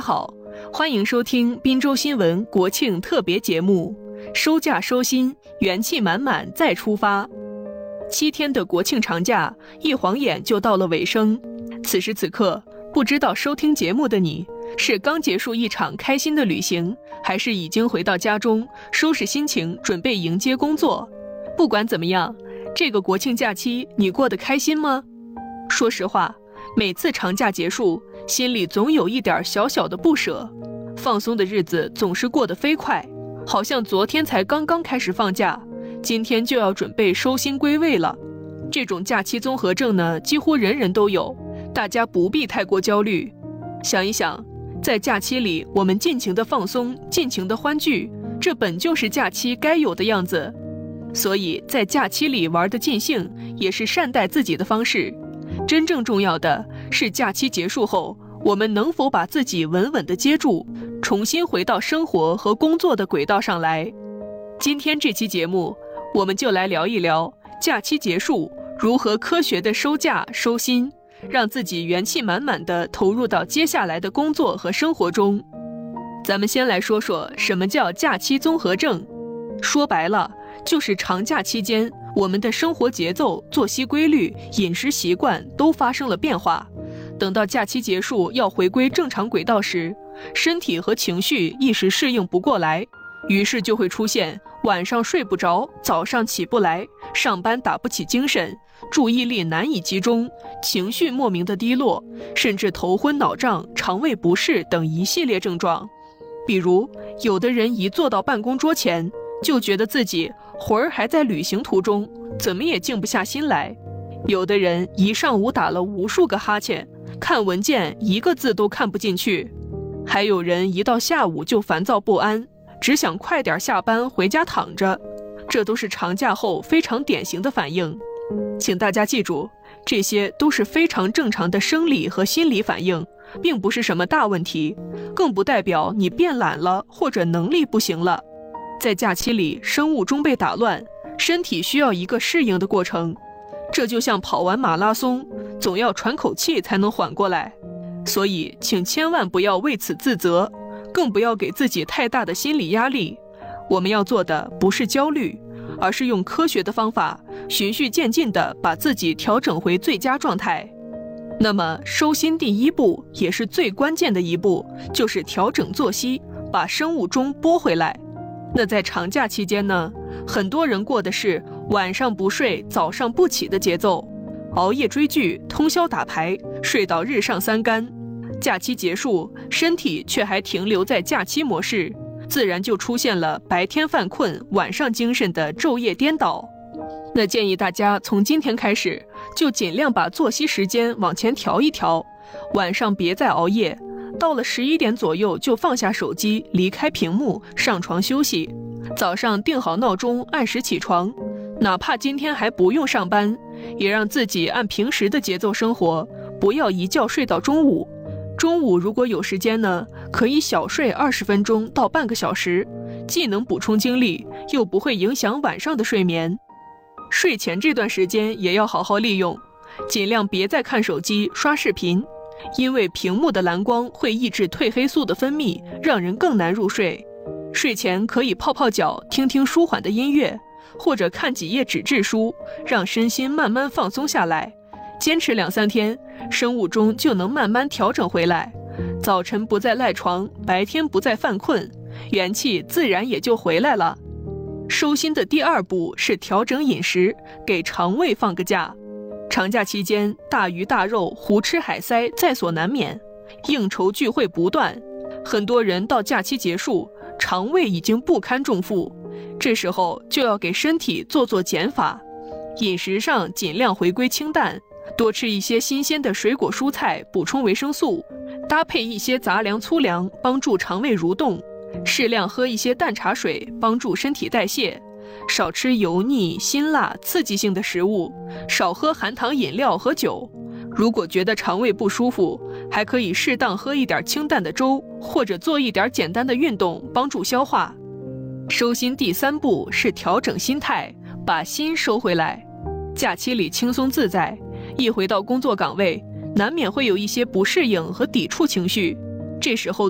好，欢迎收听滨州新闻国庆特别节目，收假收心，元气满满再出发。7天的国庆长假一晃眼就到了尾声，此时此刻，不知道收听节目的你，是刚结束一场开心的旅行，还是已经回到家中，收拾心情，准备迎接工作？不管怎么样，这个国庆假期你过得开心吗？说实话，每次长假结束，心里总有一点小小的不舍。放松的日子总是过得飞快，好像昨天才刚刚开始放假，今天就要准备收心归位了。这种假期综合症呢，几乎人人都有，大家不必太过焦虑。想一想，在假期里我们尽情的放松，尽情的欢聚，这本就是假期该有的样子。所以在假期里玩得尽兴，也是善待自己的方式。真正重要的是假期结束后，我们能否把自己稳稳地接住，重新回到生活和工作的轨道上来。今天这期节目，我们就来聊一聊假期结束如何科学地收假收心，让自己元气满满地投入到接下来的工作和生活中。咱们先来说说什么叫假期综合症。说白了，就是长假期间我们的生活节奏、作息规律、饮食习惯都发生了变化。等到假期结束要回归正常轨道时，身体和情绪一时适应不过来，于是就会出现晚上睡不着，早上起不来，上班打不起精神，注意力难以集中，情绪莫名的低落，甚至头昏脑胀、肠胃不适等一系列症状。比如，有的人一坐到办公桌前，就觉得自己魂儿还在旅行途中，怎么也静不下心来。有的人一上午打了无数个哈欠，看文件一个字都看不进去。还有人一到下午就烦躁不安，只想快点下班回家躺着。这都是长假后非常典型的反应。请大家记住，这些都是非常正常的生理和心理反应，并不是什么大问题，更不代表你变懒了或者能力不行了。在假期里，生物钟被打乱，身体需要一个适应的过程。这就像跑完马拉松，总要喘口气才能缓过来。所以，请千万不要为此自责，更不要给自己太大的心理压力。我们要做的不是焦虑，而是用科学的方法，循序渐进地把自己调整回最佳状态。那么，收心第一步，也是最关键的一步，就是调整作息，把生物钟拨回来。那在长假期间呢，很多人过的是晚上不睡，早上不起的节奏，熬夜追剧，通宵打牌，睡到日上三竿。假期结束，身体却还停留在假期模式，自然就出现了白天犯困，晚上精神的昼夜颠倒。那建议大家从今天开始，就尽量把作息时间往前调一调，晚上别再熬夜，到了11点左右就放下手机，离开屏幕，上床休息。早上定好闹钟，按时起床，哪怕今天还不用上班，也让自己按平时的节奏生活，不要一觉睡到中午。中午如果有时间呢，可以小睡20分钟到半个小时，既能补充精力，又不会影响晚上的睡眠。睡前这段时间也要好好利用，尽量别再看手机、刷视频，因为屏幕的蓝光会抑制褪黑素的分泌，让人更难入睡。睡前可以泡泡脚，听听舒缓的音乐，或者看几页纸质书，让身心慢慢放松下来。坚持2-3天，生物钟就能慢慢调整回来。早晨不再赖床，白天不再犯困，元气自然也就回来了。收心的第2步是调整饮食，给肠胃放个假。长假期间，大鱼大肉、胡吃海塞在所难免，应酬聚会不断，很多人到假期结束，肠胃已经不堪重负，这时候就要给身体做减法。饮食上尽量回归清淡，多吃一些新鲜的水果蔬菜，补充维生素，搭配一些杂粮粗粮，帮助肠胃蠕动，适量喝一些淡茶水，帮助身体代谢，少吃油腻、辛辣、刺激性的食物，少喝含糖饮料和酒。如果觉得肠胃不舒服，还可以适当喝一点清淡的粥，或者做一点简单的运动，帮助消化。收心第3步是调整心态，把心收回来。假期里轻松自在，一回到工作岗位，难免会有一些不适应和抵触情绪，这时候